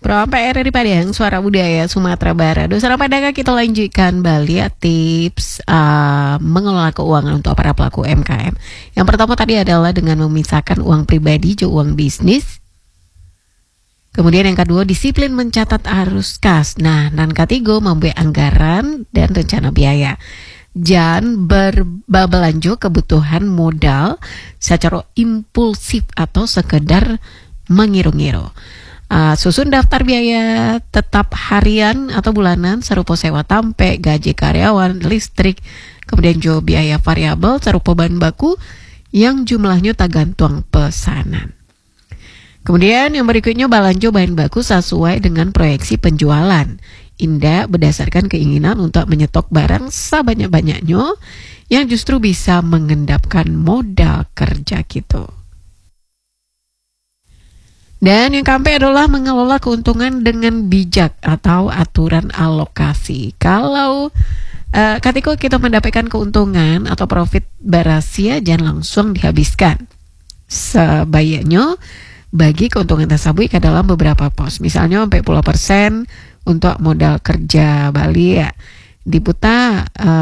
Sampai RRI Padang, Suara Budaya Sumatera Barat. Dosa Padang, kita lanjutkan Bali ya, tips mengelola keuangan untuk para pelaku UMKM. Yang pertama tadi adalah dengan memisahkan uang pribadi ke uang bisnis. Kemudian yang kedua, disiplin mencatat arus kas. Nah, dan ketiga, membuat anggaran dan rencana biaya. Jangan berbelanja kebutuhan modal secara impulsif atau sekedar mengiru-ngiru. Susun daftar biaya tetap harian atau bulanan serupa sewa tampe, gaji karyawan, listrik, kemudian juga biaya variabel serupa bahan baku yang jumlahnya tergantung pesanan. Kemudian yang berikutnya, belanja bahan baku sesuai dengan proyeksi penjualan. Indah berdasarkan keinginan untuk menyetok barang sebanyak-banyaknya yang justru bisa mengendapkan modal kerja kita. Dan yang keempat adalah mengelola keuntungan dengan bijak atau aturan alokasi. Kalau ketika kita mendapatkan keuntungan atau profit berasia, jangan langsung dihabiskan. Sebaiknya bagi keuntungan tersebut ke dalam beberapa pos. Misalnya 40% untuk modal kerja Bali ya. Diputa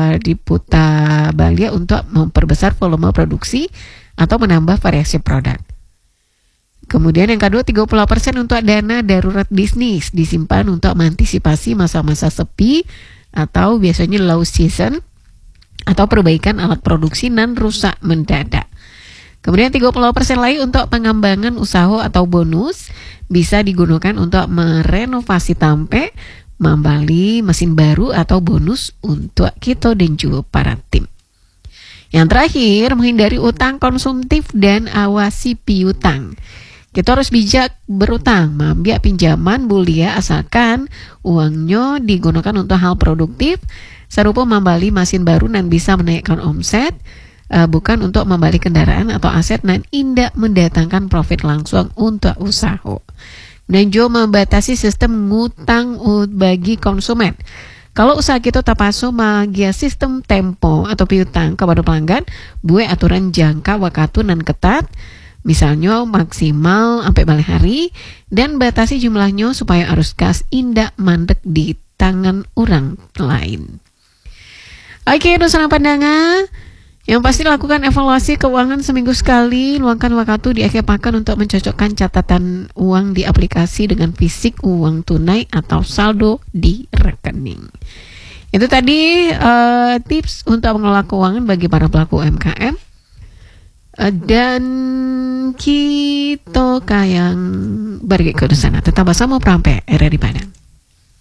Bali untuk memperbesar volume produksi atau menambah variasi produk. Kemudian yang kedua, 30% untuk dana darurat bisnis, disimpan untuk mengantisipasi masa-masa sepi atau biasanya low season atau perbaikan alat produksi dan rusak mendadak. Kemudian 30% lain untuk pengembangan usaha atau bonus, bisa digunakan untuk merenovasi tampe, membeli mesin baru atau bonus untuk kita dan juga para tim. Yang terakhir, menghindari utang konsumtif dan awasi piutang. Kita harus bijak berutang, mengambil pinjaman bulia asalkan uangnya digunakan untuk hal produktif, serupa membeli mesin baru dan bisa menaikkan omset, bukan untuk membeli kendaraan atau aset dan tidak mendatangkan profit langsung untuk usaha. Dan juga membatasi sistem ngutang bagi konsumen. Kalau usaha kita terpaksa bagi sistem tempo atau piutang kepada pelanggan, buat aturan jangka waktu dan ketat. Misalnya maksimal sampai balik hari dan batasi jumlahnya supaya arus kas indak mandek di tangan orang lain. Oke, dosa pandangan. Yang pasti lakukan evaluasi keuangan seminggu sekali. Luangkan waktu di akhir pekan untuk mencocokkan catatan uang di aplikasi dengan fisik uang tunai atau saldo di rekening. Itu tadi tips untuk mengelola keuangan bagi para pelaku UMKM. Dan kita kayang pergi ke sana. Tetap bersama Prampe RRI Padang.